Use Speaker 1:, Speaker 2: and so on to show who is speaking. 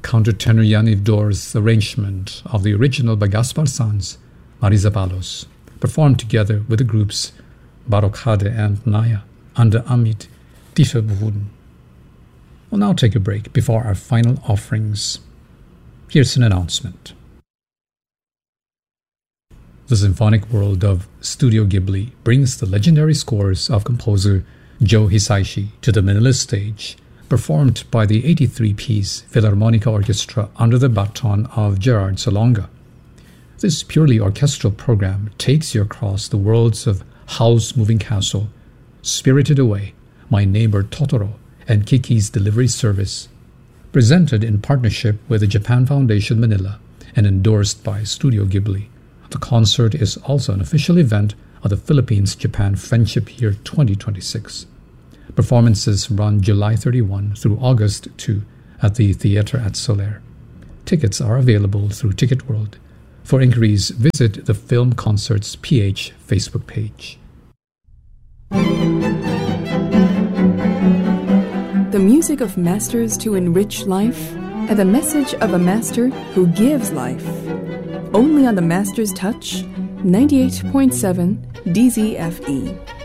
Speaker 1: countertenor Yaniv Dor's arrangement of the original by Gaspar Sanz, Marisa Palos, performed together with the groups Barokhade and Naya under Amit Diffebruden. We'll now take a break before our final offerings. Here's an announcement. The symphonic world of Studio Ghibli brings the legendary scores of composer Joe Hisaishi to the Manila stage, performed by the 83-piece Philharmonica Orchestra under the baton of Gerard Salonga. This purely orchestral program takes you across the worlds of Howl's Moving Castle, Spirited Away, My Neighbor Totoro, and Kiki's Delivery Service. Presented in partnership with the Japan Foundation Manila and endorsed by Studio Ghibli, the concert is also an official event of the Philippines-Japan Friendship Year 2026. Performances run July 31 through August 2 at the Theatre at Soler. Tickets are available through Ticket World. For inquiries, visit the Film Concerts PH Facebook page.
Speaker 2: The music of masters to enrich life, and the message of a master who gives life. Only on the Master's Touch, 98.7 DZFE.